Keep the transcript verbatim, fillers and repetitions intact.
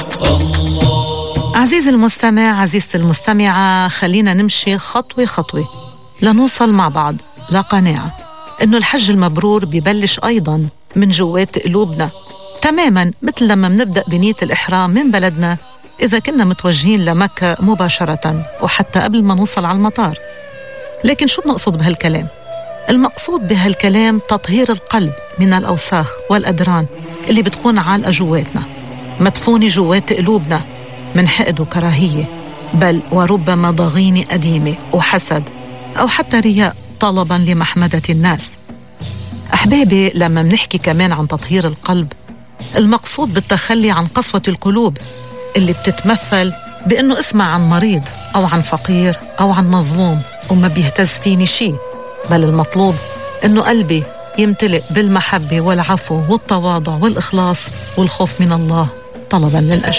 عزيزي المستمع، عزيزتي المستمعة، خلينا نمشي خطوة خطوة لنوصل مع بعض لقناعة إنه الحج المبرور بيبلش أيضاً من جوات قلوبنا، تماماً مثل لما منبدأ بنية الإحرام من بلدنا إذا كنا متوجهين لمكة مباشرة وحتى قبل ما نوصل على المطار. لكن شو بنقصد بهالكلام؟ المقصود بهالكلام تطهير القلب من الأوساخ والأدران اللي بتكون عالقة جواتنا، مدفونة جوات قلوبنا من حقد وكراهية، بل وربما ضغينة قديمة وحسد أو حتى رياء طلباً لمحمدة الناس. أحبابي، لما منحكي كمان عن تطهير القلب، المقصود بالتخلي عن قسوة القلوب اللي بتتمثل بأنه اسمع عن مريض أو عن فقير أو عن مظلوم وما بيهتز فيني شيء، بل المطلوب أنه قلبي يمتلئ بالمحبة والعفو والتواضع والإخلاص والخوف من الله طلباً للأجر.